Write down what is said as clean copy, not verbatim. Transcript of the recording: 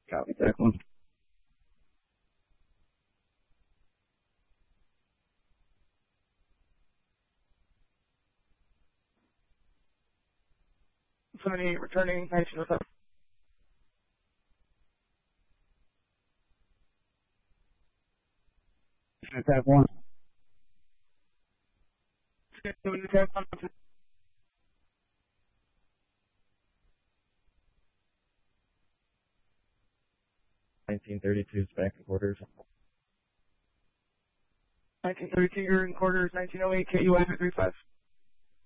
Copy, Tech 1. Somebody returning 1907. Tech 1. Doing the test on 1932 back in quarters. 1932, you're in quarters, 1908, KUI 35.